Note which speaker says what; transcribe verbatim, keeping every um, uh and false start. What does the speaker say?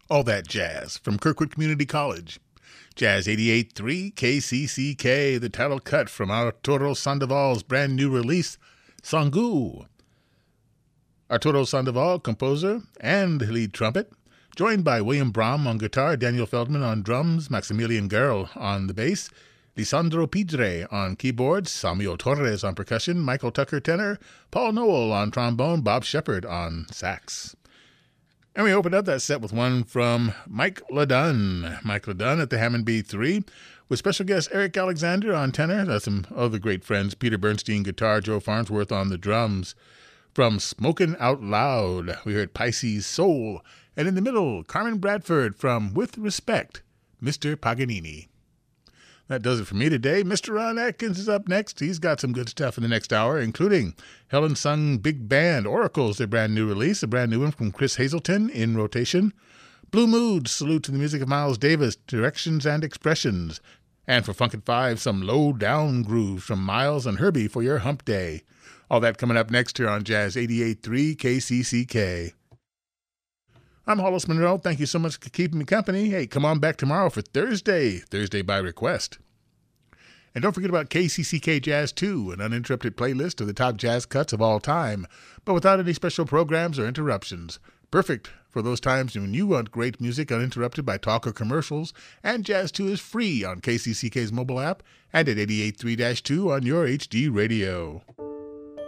Speaker 1: All That Jazz from Kirkwood Community College. Jazz eighty-eight point three K C C K, the title cut from Arturo Sandoval's brand new release, Sangu. Arturo Sandoval, composer and lead trumpet, joined by William Brahm on guitar, Daniel Feldman on drums, Maximilian Gerl on the bass, Lisandro Pidre on keyboards, Samuel Torres on percussion, Michael Tucker tenor, Paul Noel on trombone, Bob Shepard on sax. And we opened up that set with one from Mike LeDunn. Mike LeDunn at the Hammond B three, with special guest Eric Alexander on tenor. That's some other great friends, Peter Bernstein guitar, Joe Farnsworth on the drums. From Smokin' Out Loud, we heard Pisces Soul. And in the middle, Carmen Bradford from With Respect, Mister Paganini. That does it for me today. Mister Ron Atkins is up next. He's got some good stuff in the next hour, including Helen Sung Big Band, Oracles, their brand new release, a brand new one from Chris Hazelton in rotation. Blue Moods, salute to the music of Miles Davis, Directions and Expressions. And for Funk at Five, some low-down grooves from Miles and Herbie for your hump day. All that coming up next here on Jazz eighty-eight point three K C C K. I'm Hollis Monroe. Thank you so much for keeping me company. Hey, come on back tomorrow for Thursday, Thursday by request. And don't forget about K C C K Jazz two, an uninterrupted playlist of the top jazz cuts of all time, but without any special programs or interruptions. Perfect for those times when you want great music uninterrupted by talk or commercials, and Jazz two is free on K C C K's mobile app and at eighty-eight point three two on your H D radio.